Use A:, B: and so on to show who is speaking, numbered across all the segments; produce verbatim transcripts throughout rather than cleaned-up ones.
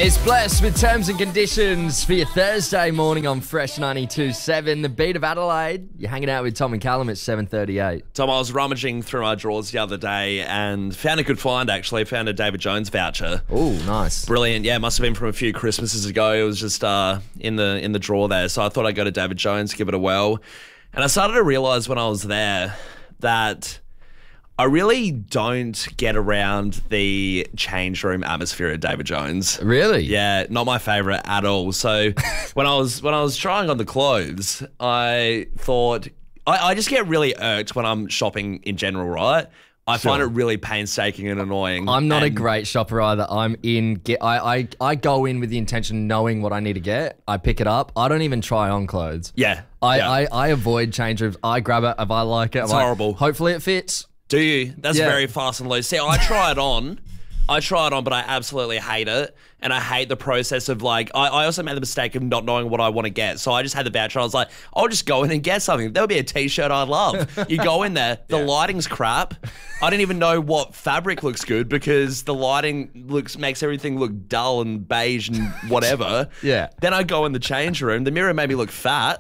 A: It's Blessed with terms and conditions for your Thursday morning on Fresh ninety-two point seven. The beat of Adelaide. You're hanging out with Tom and Callum at seven thirty-eight.
B: Tom, I was rummaging through my drawers the other day and found a good find, actually. Found a David Jones voucher.
A: Oh, nice.
B: Brilliant. Yeah, must have been from a few Christmases ago. It was just uh, in the in the drawer there. So I thought I'd go to David Jones, give it a whirl. And I started to realise when I was there that I really don't get around the change room atmosphere at David Jones.
A: Really?
B: Yeah, not my favourite at all. So when I was when I was trying on the clothes, I thought I, I just get really irked when I'm shopping in general, right? I
A: Sure.
B: find it really painstaking and annoying.
A: I'm not a
B: And-
A: great shopper either. I'm in. Get, I, I I go in with the intention knowing what I need to get. I pick it up. I don't even try on clothes.
B: Yeah,
A: I,
B: yeah.
A: I, I avoid change rooms. I grab it if I like it. I'm
B: It's
A: like,
B: horrible.
A: Hopefully it fits.
B: Do you? That's
A: Yeah.
B: very fast and loose. See, I try it on. I try it on, but I absolutely hate it. And I hate the process of like, I, I also made the mistake of not knowing what I want to get. So I just had the voucher. I was like, I'll just go in and get something. There'll be a t-shirt I'd love. You go in there, the lighting's crap. I didn't even know what fabric looks good because the lighting looks makes everything look dull and beige and whatever.
A: Yeah.
B: Then I go in the change room. The mirror made me look fat.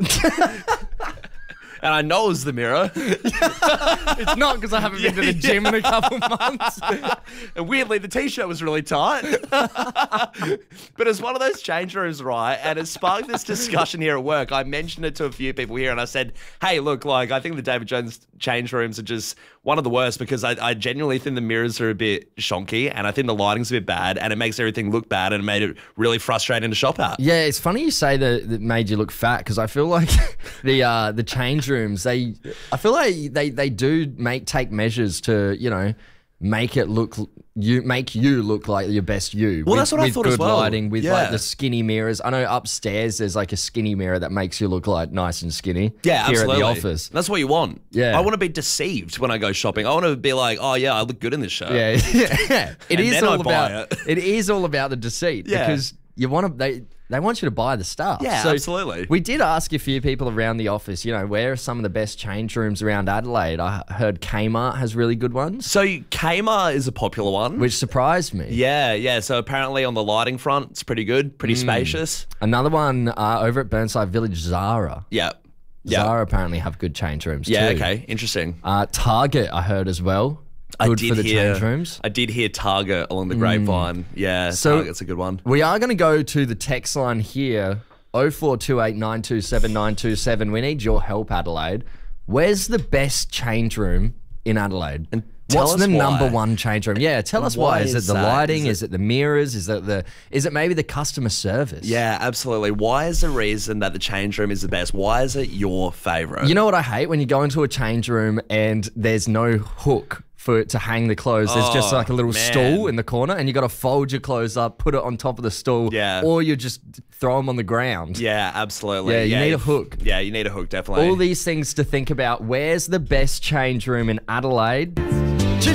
B: And I know it was the mirror.
A: It's not because I haven't been to the gym in a couple months.
B: And weirdly, the t-shirt was really tight. But it's one of those change rooms, right? And it sparked this discussion here at work. I mentioned it to a few people here and I said, hey, look, like, I think the David Jones change rooms are just one of the worst because I, I genuinely think the mirrors are a bit shonky and I think the lighting's a bit bad and it makes everything look bad and it made it really frustrating to shop at.
A: Yeah, it's funny you say that that made you look fat because I feel like the uh, the change rooms they I feel like they they do make take measures to you know make it look you make you look like your best you.
B: Well,
A: with,
B: that's what I
A: with
B: thought
A: good
B: as well.
A: lighting with
B: Yeah.
A: like the skinny mirrors. I know upstairs there's like a skinny mirror that makes you look like nice and skinny.
B: Yeah,
A: here
B: absolutely.
A: at the office.
B: That's what you want.
A: Yeah.
B: I want to be deceived when I go shopping. I want to be like, oh, yeah, I look good in this shirt.
A: Yeah, yeah. It
B: And
A: is
B: then I
A: all
B: buy
A: about
B: it.
A: it is all about the deceit
B: Yeah.
A: because you want to they they want you to buy the stuff.
B: Yeah, absolutely.
A: We did ask a few people around the office, you know, where are some of the best change rooms around Adelaide? I heard Kmart has really good ones,
B: So Kmart is a popular one.
A: which surprised me.
B: Yeah, yeah. So apparently on the lighting front, it's pretty good, pretty
A: Mm.
B: spacious.
A: Another one uh, over at Burnside Village, Zara.
B: Yeah. Yeah.
A: Zara apparently have good change rooms
B: Yeah,
A: too.
B: okay. Interesting.
A: Uh, Target, I heard as well. Good
B: I did
A: for the
B: hear,
A: change rooms.
B: I did hear Target along the grapevine. Yeah,
A: So-
B: Target's a good one.
A: We are going to go to the text line here, oh four two eight nine two seven nine two seven. We need your help, Adelaide. Where's the best change room in Adelaide? And
B: tell
A: what's
B: us
A: the
B: why.
A: number one change room? Yeah, tell us why.
B: Why
A: Is
B: is
A: it the
B: that?
A: lighting?
B: Is
A: Is
B: it-
A: it the mirrors? Is it the? Is it maybe the customer service?
B: Yeah, absolutely. Why is the reason that the change room is the best? Why is it your favourite?
A: You know what I hate when you go into a change room and there's no hook for to hang the clothes. There's just
B: Oh,
A: like a little
B: man.
A: stool in the corner, and you got to fold your clothes up, put it on top of the stool,
B: Yeah.
A: or you just throw them on the ground.
B: Yeah, absolutely.
A: Yeah, you need a
B: if-
A: hook.
B: Yeah, you need a hook, definitely.
A: All these things to think about. Where's the best change room in Adelaide?